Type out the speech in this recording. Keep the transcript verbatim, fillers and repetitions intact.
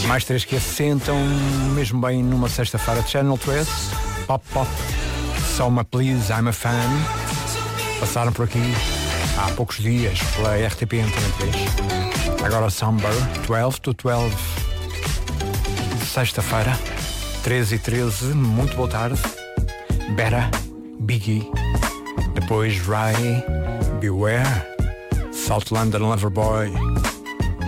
Mais três que assentam mesmo bem numa sexta-feira. Channel treze, Pop Pop, Soma Please, I'm a Fan. Passaram por aqui há poucos dias pela R T P Antena três. Agora Somber, doze to doze. Sexta-feira, treze e treze, muito boa tarde. Beta, Biggie. Depois Rai, Beware, South London Loverboy.